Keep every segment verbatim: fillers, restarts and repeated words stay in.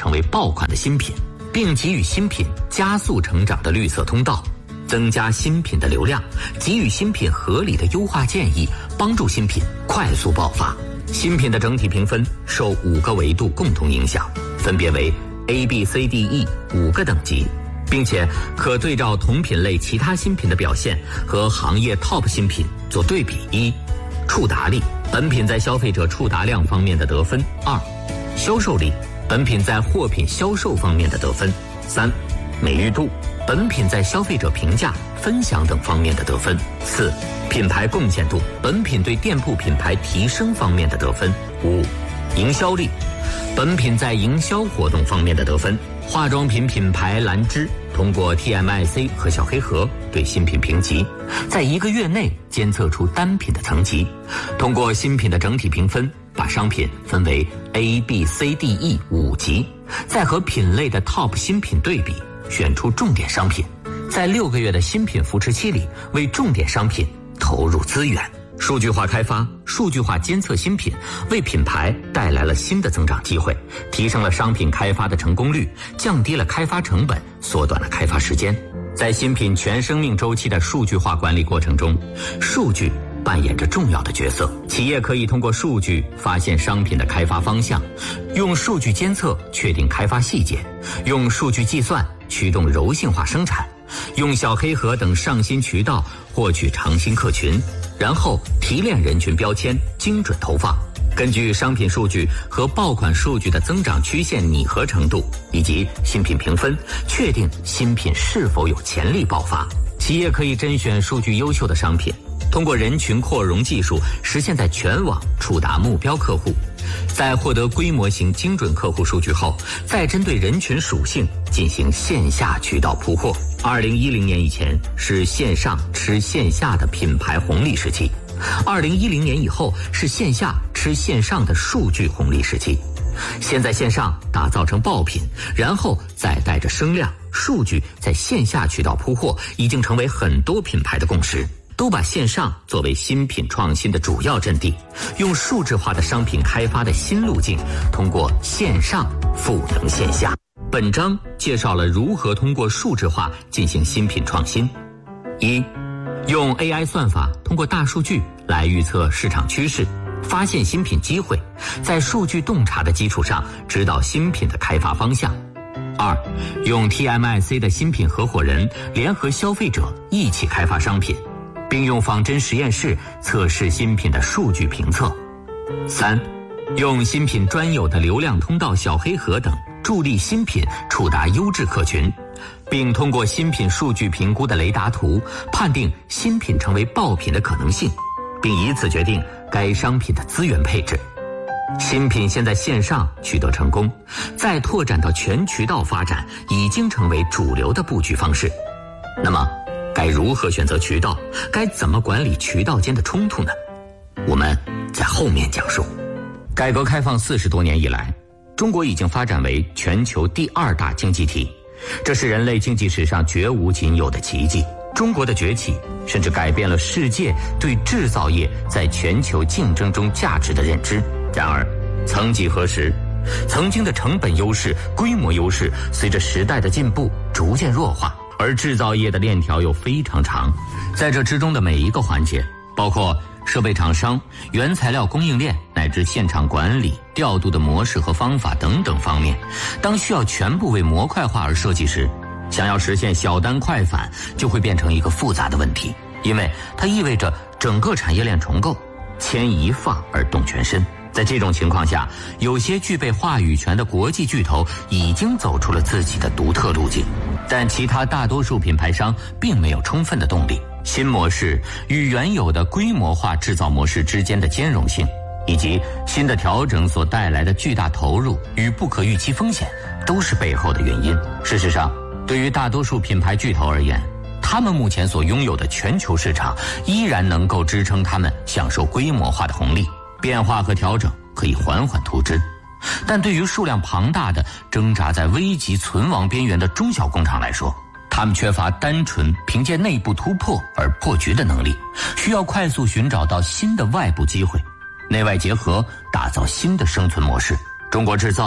成为爆款的新品，并给予新品加速成长的绿色通道，增加新品的流量，给予新品合理的优化建议，帮助新品快速爆发。新品的整体评分受五个维度共同影响，分别为 A B C D E 五个等级，并且可对照同品类其他新品的表现和行业 top 新品做对比。一、触达力，本品在消费者触达量方面的得分。二、销售力，本品在货品销售方面的得分。三、美誉度，本品在消费者评价、分享等方面的得分。四、品牌贡献度，本品对店铺品牌提升方面的得分。五、营销力，本品在营销活动方面的得分。化妆品品牌兰芝通过 T M I C 和小黑盒对新品评级，在一个月内监测出单品的层级，通过新品的整体评分，把商品分为 A B C D E 五级，再和品类的 top 新品对比，选出重点商品，在六个月的新品扶持期里，为重点商品投入资源。数据化开发、数据化监测新品，为品牌带来了新的增长机会，提升了商品开发的成功率，降低了开发成本，缩短了开发时间。在新品全生命周期的数据化管理过程中，数据扮演着重要的角色。企业可以通过数据发现商品的开发方向，用数据监测确定开发细节，用数据计算驱动柔性化生产，用小黑盒等上新渠道获取尝新客群，然后提炼人群标签，精准投放。根据商品数据和爆款数据的增长曲线拟合程度以及新品评分，确定新品是否有潜力爆发。企业可以甄选数据优秀的商品，通过人群扩容技术实现在全网触达目标客户。在获得规模型精准客户数据后，再针对人群属性进行线下渠道铺货。二零一零年以前是线上吃线下的品牌红利时期，二零一零年以后是线下吃线上的数据红利时期。先在线上打造成爆品，然后再带着声量、数据在线下渠道铺货，已经成为很多品牌的共识。都把线上作为新品创新的主要阵地，用数字化的商品开发的新路径，通过线上赋能线下。本章介绍了如何通过数字化进行新品创新。一、用 A I 算法通过大数据来预测市场趋势，发现新品机会，在数据洞察的基础上指导新品的开发方向。二、用 T M I C 的新品合伙人联合消费者一起开发商品，并用仿真实验室测试新品的数据评测。三、用新品专有的流量通道小黑盒等助力新品触达优质客群，并通过新品数据评估的雷达图判定新品成为爆品的可能性，并以此决定该商品的资源配置。新品现在线上取得成功，再拓展到全渠道发展，已经成为主流的布局方式。那么该如何选择渠道？该怎么管理渠道间的冲突呢？我们在后面讲述。改革开放四十多年以来，中国已经发展为全球第二大经济体，这是人类经济史上绝无仅有的奇迹。中国的崛起甚至改变了世界对制造业在全球竞争中价值的认知。然而，曾几何时，曾经的成本优势、规模优势随着时代的进步逐渐弱化，而制造业的链条又非常长，在这之中的每一个环节，包括设备厂商、原材料供应链乃至现场管理、调度的模式和方法等等方面，当需要全部为模块化而设计时，想要实现小单快返就会变成一个复杂的问题，因为它意味着整个产业链重构，牵一发而动全身。在这种情况下，有些具备话语权的国际巨头已经走出了自己的独特路径，但其他大多数品牌商并没有充分的动力。新模式与原有的规模化制造模式之间的兼容性，以及新的调整所带来的巨大投入与不可预期风险，都是背后的原因。事实上，对于大多数品牌巨头而言，他们目前所拥有的全球市场依然能够支撑他们享受规模化的红利，变化和调整可以缓缓图之。但对于数量庞大的挣扎在危急存亡边缘的中小工厂来说，他们缺乏单纯凭借内部突破而破局的能力，需要快速寻找到新的外部机会，内外结合打造新的生存模式。中国制造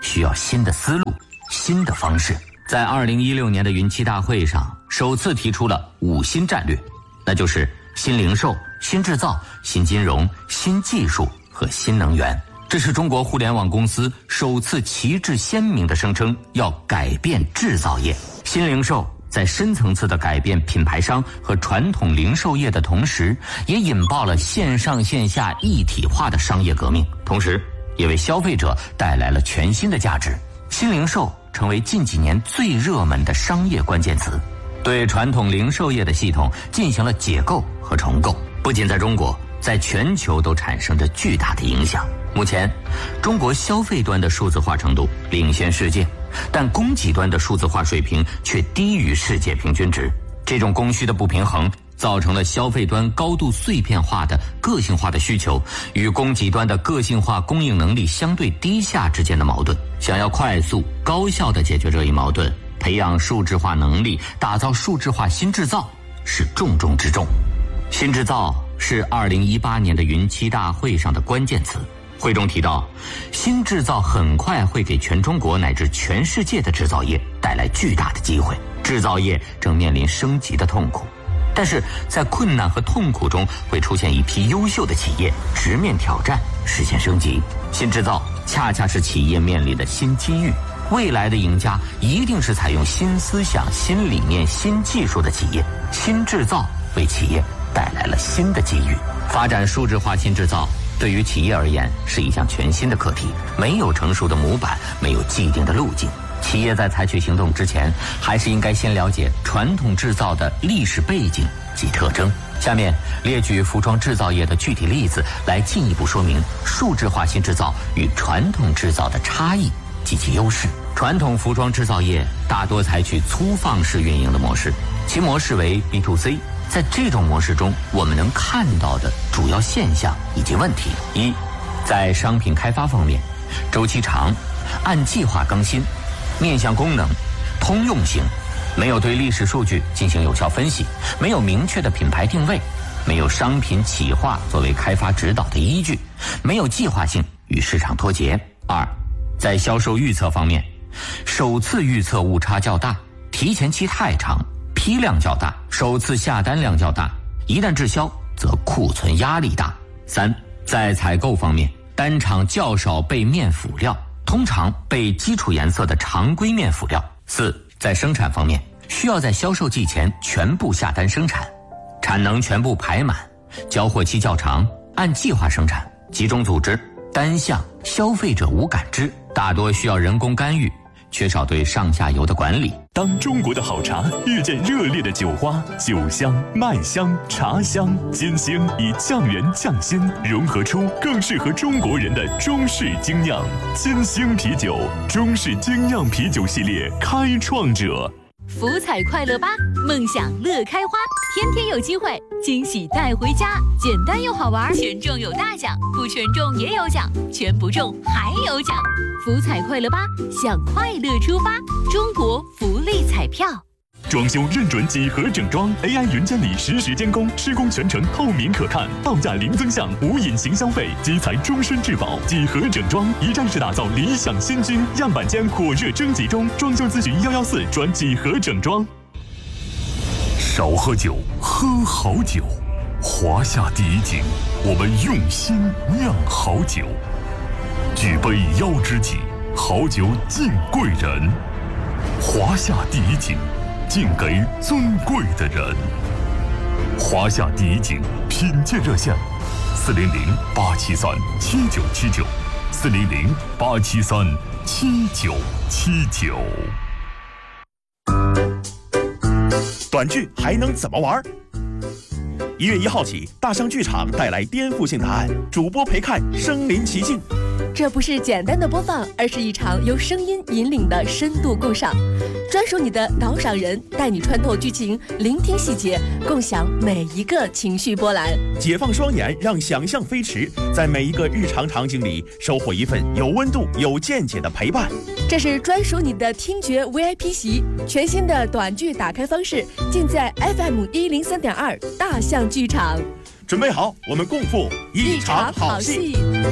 需要新的思路、新的方式。在二零一六年的云栖大会上，首次提出了五新战略，那就是新零售、新制造、新金融、新技术和新能源。这是中国互联网公司首次旗帜鲜明地声称要改变制造业。新零售在深层次的改变品牌商和传统零售业的同时，也引爆了线上线下一体化的商业革命，同时也为消费者带来了全新的价值。新零售成为近几年最热门的商业关键词，对传统零售业的系统进行了解构和重构，不仅在中国，在全球都产生着巨大的影响。目前，中国消费端的数字化程度领先世界，但供给端的数字化水平却低于世界平均值。这种供需的不平衡，造成了消费端高度碎片化的个性化的需求与供给端的个性化供应能力相对低下之间的矛盾。想要快速高效地解决这一矛盾，培养数字化能力，打造数字化新制造是重中之重。新制造是二零一八年的云栖大会上的关键词。会中提到，新制造很快会给全中国乃至全世界的制造业带来巨大的机会。制造业正面临升级的痛苦，但是在困难和痛苦中会出现一批优秀的企业，直面挑战，实现升级。新制造恰恰是企业面临的新机遇，未来的赢家一定是采用新思想、新理念、新技术的企业。新制造为企业带来了新的机遇。发展数字化新制造对于企业而言是一项全新的课题，没有成熟的模板，没有既定的路径。企业在采取行动之前，还是应该先了解传统制造的历史背景及特征。下面列举服装制造业的具体例子，来进一步说明数字化新制造与传统制造的差异及其优势。传统服装制造业大多采取粗放式运营的模式，其模式为 B to C。在这种模式中，我们能看到的主要现象以及问题：一，在商品开发方面，周期长，按计划更新，面向功能，通用型，没有对历史数据进行有效分析，没有明确的品牌定位，没有商品企划作为开发指导的依据，没有计划性，与市场脱节。二，在销售预测方面，首次预测误差较大，提前期太长，批量较大，首次下单量较大，一旦滞销则库存压力大。三，在采购方面，单场较少备面辅料，通常备基础颜色的常规面辅料。四，在生产方面，需要在销售季前全部下单生产，产能全部排满，交货期较长，按计划生产，集中组织，单向，消费者无感知，大多需要人工干预，缺少对上下游的管理。 当中国的好茶遇见热烈的酒花，酒香、麦香、茶香，金星以匠人匠心，融合出更适合中国人的中式精酿。金星啤酒，中式精酿啤酒系列开创者。 福彩快乐吧，梦想乐开花，天天有机会，惊喜带回家，简单又好玩，全中有大奖，不全中也有奖，全不中还有奖。福彩快乐吧，向快乐出发，中国福利彩票。 装修认准几何整装 ，A I 云监理实时监工，施工全程透明可看，报价零增项，无隐形消费，基材终身质保。几何整装一站式打造理想新居，样板间火热征集中，装修咨询幺幺四转几何整装。 少喝酒，喝好酒。华夏第一景，我们用心酿好酒。举杯邀知己，好酒敬贵人。华夏第一景，敬给尊贵的人。华夏第一景品鉴热线：四零零八七三七九七九，四零零八七三七九七九。 短剧还能怎么玩？一月一号起，大象剧场带来颠覆性答案，主播陪看身临其境。 这不是简单的播放，而是一场由声音引领的深度共赏，专属你的导赏人，带你穿透剧情，聆听细节，共享每一个情绪波澜。 解放双眼，让想象飞驰，在每一个日常场景里收获一份有温度、有见解的陪伴。 这是专属你的听觉 V I P 席，全新的短剧打开方式，尽在 F M 一零三点二大象剧场。 准备好，我们共赴一场好戏。